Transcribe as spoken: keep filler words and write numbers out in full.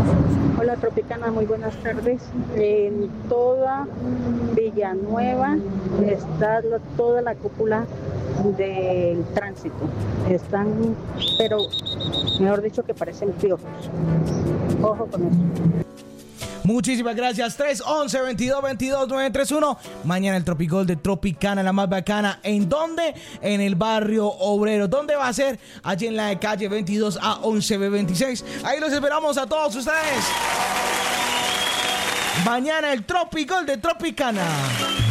Hola Tropicana, muy buenas tardes. En toda Villanueva está lo- toda la cúpula del tránsito. Están, pero mejor dicho que parecen piojos. Ojo con eso. Muchísimas gracias. tres once, veintidós veintidós, nueve tres uno. Mañana el Tropicol de Tropicana, la más bacana. ¿En dónde? En el barrio obrero. ¿Dónde va a ser? Allí en la calle veintidós A once B veintiséis. Ahí los esperamos a todos ustedes. Mañana el Tropicol de Tropicana.